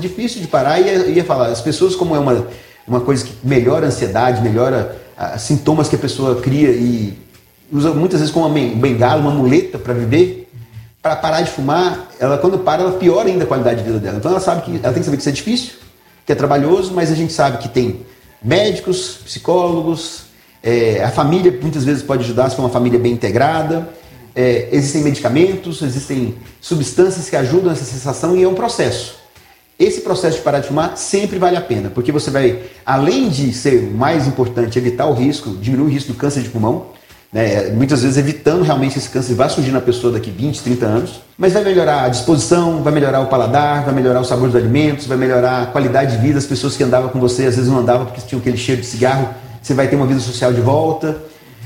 difícil de parar, e ia falar, as pessoas, como é uma coisa que melhora a ansiedade, melhora sintomas que a pessoa cria e usa muitas vezes como uma bengala, uma muleta para viver, para parar de fumar, ela quando para, ela piora ainda a qualidade de vida dela. Então ela tem que saber que isso é difícil, que é trabalhoso, mas a gente sabe que tem médicos, psicólogos, a família muitas vezes pode ajudar, se for uma família bem integrada, existem medicamentos, existem substâncias que ajudam essa sensação, e é um processo. Esse processo de parar de fumar sempre vale a pena, porque você vai, além de ser o mais importante, evitar o risco, diminuir o risco do câncer de pulmão, né, muitas vezes evitando realmente que esse câncer vá surgir na pessoa daqui 20, 30 anos, mas vai melhorar a disposição, vai melhorar o paladar, vai melhorar o sabor dos alimentos, vai melhorar a qualidade de vida. As pessoas que andavam com você às vezes não andavam porque tinham aquele cheiro de cigarro, você vai ter uma vida social de volta.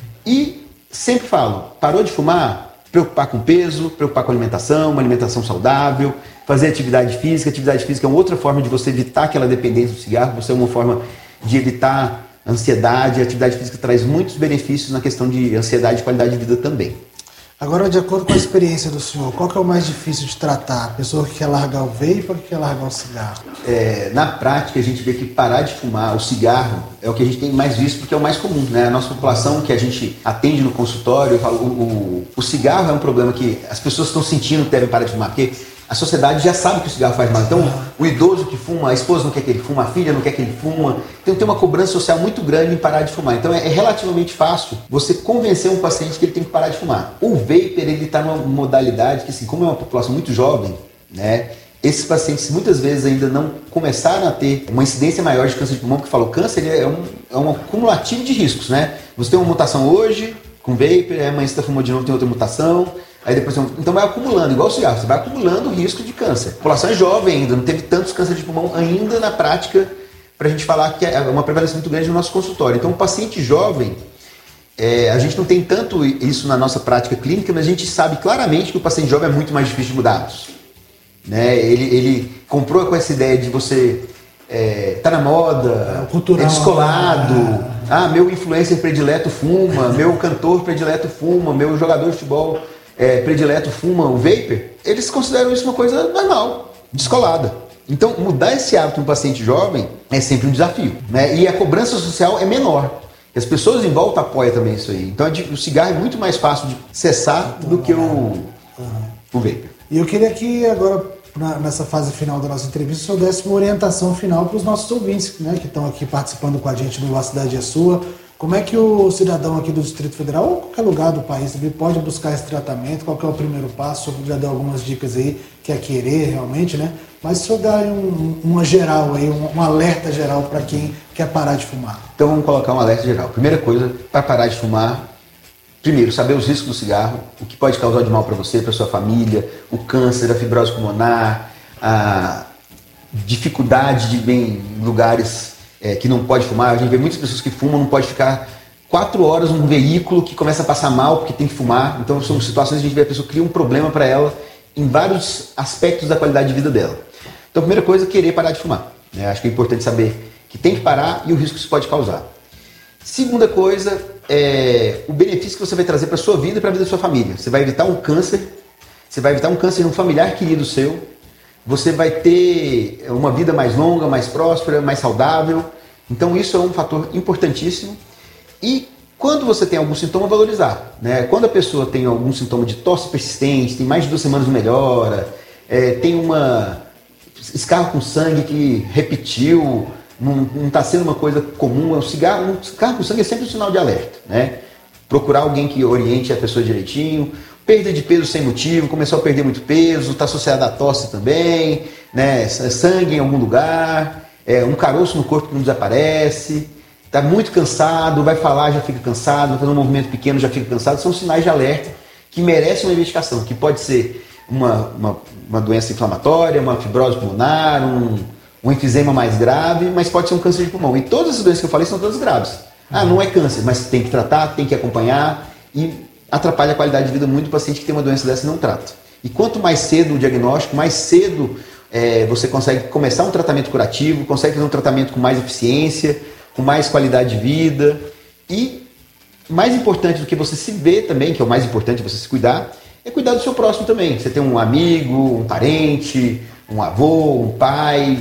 E sempre falo, parou de fumar, preocupar com peso, preocupar com alimentação, uma alimentação saudável, fazer atividade física. Atividade física é uma outra forma de você evitar aquela dependência do cigarro, você é uma forma de evitar ansiedade. A atividade física traz muitos benefícios na questão de ansiedade e qualidade de vida também. Agora, de acordo com a experiência do senhor, qual que é o mais difícil de tratar? A pessoa que quer largar o vape ou que quer largar o cigarro? Na prática, a gente vê que parar de fumar, o cigarro, é o que a gente tem mais visto, porque é o mais comum, né? A nossa população que a gente atende no consultório, o cigarro é um problema que as pessoas estão sentindo que devem parar de fumar, porque a sociedade já sabe que o cigarro faz mal. Então, o idoso que fuma, a esposa não quer que ele fuma, a filha não quer que ele fuma. Então, tem uma cobrança social muito grande em parar de fumar. Então, é relativamente fácil você convencer um paciente que ele tem que parar de fumar. O vapor, ele está numa modalidade que, assim, como é uma população muito jovem, né? Esses pacientes muitas vezes ainda não começaram a ter uma incidência maior de câncer de pulmão, porque o câncer é um acumulativo de riscos, né? Você tem uma mutação hoje com vapor, amanhã você está fumando de novo, tem outra mutação. Aí depois, então vai acumulando, igual o cigarro, você vai acumulando o risco de câncer. A população é jovem ainda, não teve tantos cânceres de pulmão ainda na prática, para a gente falar que é uma prevalência muito grande no nosso consultório. Então, o paciente jovem, a gente não tem tanto isso na nossa prática clínica, mas a gente sabe claramente que o paciente jovem é muito mais difícil de mudar hábitos. Né? Ele comprou com essa ideia de você tá na moda, cultural, é descolado. Meu influencer predileto fuma, meu cantor predileto fuma, meu jogador de futebol predileto fuma o vapor. Eles consideram isso uma coisa normal, descolada. Então, mudar esse hábito no paciente jovem é sempre um desafio, né? E a cobrança social é menor. As pessoas em volta apoiam também isso aí. Então, o cigarro é muito mais fácil de cessar do que o vapor. E eu queria que agora, nessa fase final da nossa entrevista, o senhor desse uma orientação final para os nossos ouvintes, né, que estão aqui participando com a gente no A Cidade é Sua. Como é que o cidadão aqui do Distrito Federal, ou qualquer lugar do país, pode buscar esse tratamento? Qual que é o primeiro passo? O senhor já deu algumas dicas aí, que é querer realmente, né? Mas se o senhor dá uma geral aí, um alerta geral para quem quer parar de fumar. Então vamos colocar um alerta geral. Primeira coisa, para parar de fumar, primeiro, saber os riscos do cigarro, o que pode causar de mal para você, para sua família, o câncer, a fibrose pulmonar, a dificuldade de ir em lugares que não pode fumar. A gente vê muitas pessoas que fumam, não pode ficar 4 horas num veículo que começa a passar mal porque tem que fumar. Então são situações que a gente vê a pessoa cria um problema para ela em vários aspectos da qualidade de vida dela. Então a primeira coisa é querer parar de fumar. Acho que é importante saber que tem que parar e o risco que isso pode causar. Segunda coisa é o benefício que você vai trazer para a sua vida e para a vida da sua família. Você vai evitar um câncer, de um familiar querido seu. Você vai ter uma vida mais longa, mais próspera, mais saudável. Então isso é um fator importantíssimo. E quando você tem algum sintoma, valorizar. Né? Quando a pessoa tem algum sintoma de tosse persistente, tem mais de 2 semanas não melhora, tem uma escarro com sangue que repetiu, não está sendo uma coisa comum. Um cigarro com sangue é sempre um sinal de alerta. Né? Procurar alguém que oriente a pessoa direitinho. Perda de peso sem motivo, começou a perder muito peso, está associado à tosse também, né? Sangue em algum lugar, um caroço no corpo que não desaparece, está muito cansado, vai falar, já fica cansado, vai fazer um movimento pequeno, já fica cansado. São sinais de alerta que merecem uma investigação, que pode ser uma doença inflamatória, uma fibrose pulmonar, um enfisema mais grave, mas pode ser um câncer de pulmão. E todas as doenças que eu falei são todas graves. Não é câncer, mas tem que tratar, tem que acompanhar e atrapalha a qualidade de vida muito do paciente que tem uma doença dessa e não trata. E quanto mais cedo o diagnóstico, mais cedo você consegue começar um tratamento curativo, consegue fazer um tratamento com mais eficiência, com mais qualidade de vida. E mais importante do que você se ver também, que é o mais importante você se cuidar, é cuidar do seu próximo também. Você tem um amigo, um parente, um avô, um pai,